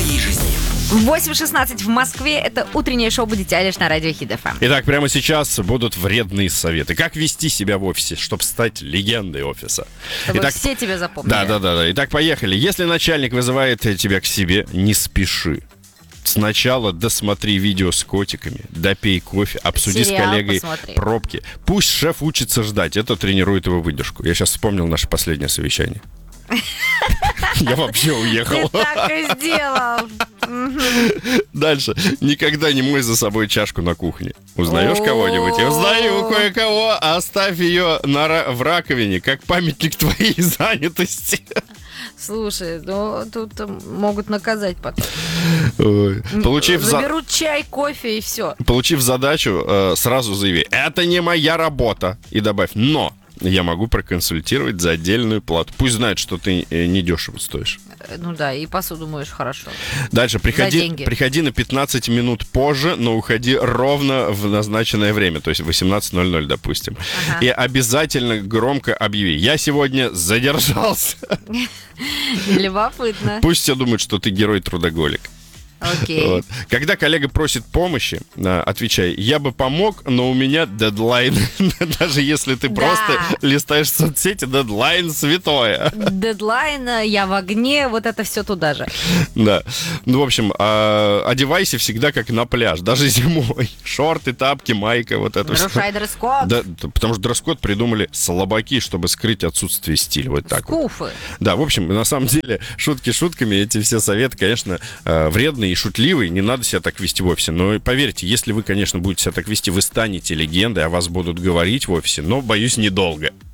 твоей жизни. 8:16 в Москве. Это утреннее шоу «Будете Алиш» на радио Хит ФМ. Итак, прямо сейчас будут вредные советы. Как вести себя в офисе, чтобы стать легендой офиса. Чтобы Итак, все тебя запомнили. Да. Итак, поехали. Если начальник вызывает тебя к себе, не спеши. Сначала досмотри видео с котиками, допей кофе, обсуди Сериал с коллегой посмотри. пробки. Пусть шеф учится ждать, это тренирует его выдержку. Я сейчас вспомнил наше последнее совещание. Я вообще уехал. Ты так и сделал. Дальше. Никогда не мой за собой чашку на кухне. Узнаешь кого-нибудь? Я узнаю кое-кого. Оставь ее в раковине, как памятник твоей занятости. Слушай, ну тут могут наказать потом. Ой. Заберут чай, кофе и все. Получив задачу, сразу заяви: это не моя работа. И добавь: но я могу проконсультировать за отдельную плату. Пусть знают, что ты недешево стоишь. Ну да, и посуду моешь хорошо. Дальше. деньги. Приходи на 15 минут позже, но уходи ровно в назначенное время. То есть 18:00, допустим. Ага. И обязательно громко объяви: я сегодня задержался. Любопытно. Пусть все думают, что ты герой-трудоголик. Окей. Вот. Когда коллега просит помощи, отвечай: я бы помог, но у меня дедлайн. Даже если ты просто листаешь соцсети, дедлайн святое. Дедлайн, я в огне, вот это все туда же. Да. Ну, в общем, одевайся всегда как на пляж, даже зимой. Шорты, тапки, майка, вот это все. Нарушай дресс-код. Да, потому что дресс-код придумали слабаки, чтобы скрыть отсутствие стиля. Вот так вот. Скуфы. Да, в общем, на самом деле, шутки шутками, эти все советы, конечно, вредные и шутливые. Не надо себя так вести в офисе. Но поверьте, если вы, конечно, будете себя так вести, вы станете легендой, о вас будут говорить в офисе, но, боюсь, недолго.